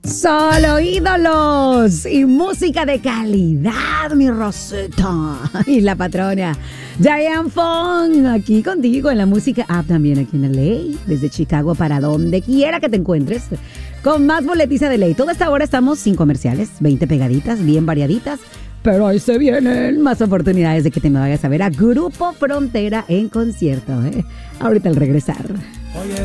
Solo ídolos y música de calidad, mi Rosita. Y la patrona, Diane Fong, aquí contigo en la música app, también aquí en LA, desde Chicago para donde quiera que te encuentres, con más boletiza de ley. Toda esta hora estamos sin comerciales, 20 pegaditas, bien variaditas, pero ahí se vienen más oportunidades de que te me vayas a ver a Grupo Frontera en concierto, ¿eh? Ahorita al regresar.